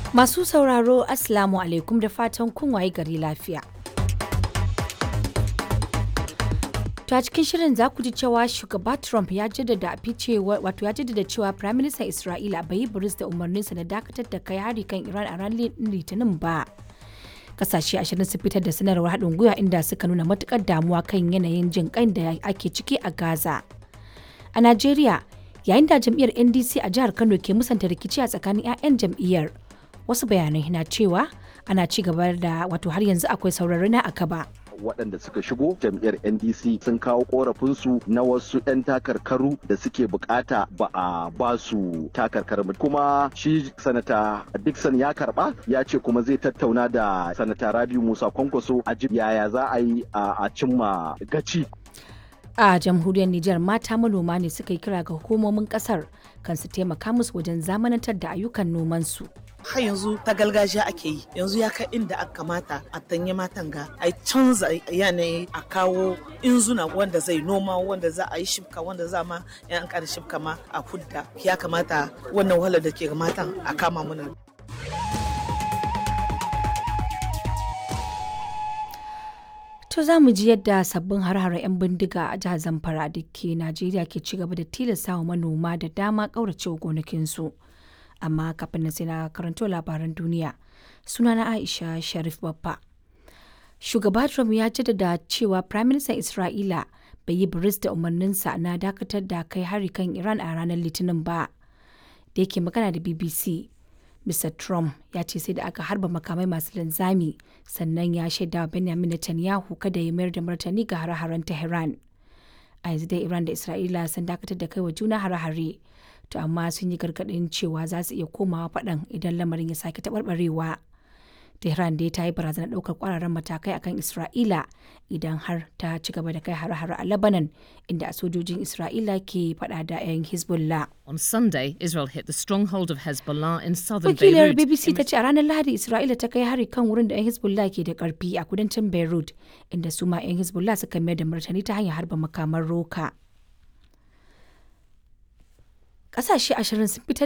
Masu sauraro Assalamu alaikum da fatan kun waye gari lafiya. To a cikin shirin za ku ji cewa shugaba Trump ya jaddada cewa Prime Minister Isra'ila bai yi buris da umarninsa na dakatar da kai hari kan Iran a ranar Litinin ba. Kasashe 20 sun fitar da sanarwar haɗin gwiwa inda suka nuna matukar damuwa kan yanayin jin ƙai da ake ciki a Gaza. A Najeriya, yayin da jam'iyyar NDC a jihar Kano ke musanta rikici a tsakanin 'ya'yan jam'iyyar, wasu bayanai na cewa ana ci gaba da har yanzu akwai saurari na akaba. Waɗanda suka shigo jam'iyyar NDC sun kawo korafinsu na wasu 'yan takarkaru da suke bukata ba a ba su takarkar kuma shi sanata Dixon ya karba ya ce kuma zai tattauna da sanata Rabiu Musa Kwankwaso a yaya za a yi a cimma gaci. A jamhuriyar Nijar mata manoma ne suka yi kira ga hukumomin kasar kan su taimaka musu wajen zamanantar da ayyukan nomansu. Har yanzu ta gargajiya ake yi, yanzu ya kai inda aka kamata a tanye matan ga a canza yanayi a kawo inzuna wanda zai noma, wanda za a yi shibka, wanda za ma yan an kada shibka ma a hudda. Ya kamata wannan wahalar da ke ga matan a kama muna. To za mu ji yadda sabbin har-haren 'yan bindiga a jihar Zamfara da ke Najeriya ke ci gaba da tilasta wa manoma da dama ƙauracewa gonakinsu. Amma kafin na sai na karanto labaran duniya, sunana Aisha Sharif Baffa. Shugaba Trump ya jaddada cewa Prime Minister Isra'ila bai yi biris da umarninsa na dakatar da kai hari kan Iran a ranar Litinin ba. Da yake magana da BBC, Mr. Trump ya ce sai da aka harba makamai masu linzami sannan ya shaida wa Benjamin Netanyahu kada ya mayar da martani ga hare-haren Tehran. A yanzu dai Iran da Isra'ila sun dakatar da kai wa juna hare-hare, to amma sun yi gargaɗin cewa za su iya komawa faɗan idan lamarin ya sake taɓarɓarewa. Tehran dai ta yi barazanar ɗaukar ƙwararren matakai akan Isra'ila idan har ta ci gaba da kai hare-hare a Lebanon, inda sojojin Isra'ila ke faɗa da 'yan Hezbollah. On Sunday, Israel hit the stronghold of Hezbollah in southern Wakilar Beirut. BBC ta ce a ranar Lahadi Isra'ila ta kai hari kan wurin da 'yan Hezbollah ke da ƙarfi a kudancin Beirut, inda su ma 'yan Hezbollah suka mayar da martani ta hanyar harba makaman roka. Ƙasashe 20 sun fitar